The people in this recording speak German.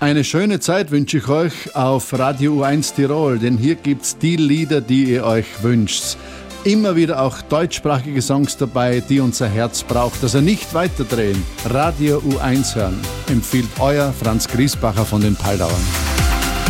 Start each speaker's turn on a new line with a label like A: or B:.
A: Eine schöne Zeit wünsche ich euch auf Radio U1 Tirol, denn hier gibt's die Lieder, die ihr euch wünscht. Immer wieder auch deutschsprachige Songs dabei, die unser Herz braucht. Also nicht weiterdrehen, Radio U1 hören, empfiehlt euer Franz Griesbacher von den Paldauern.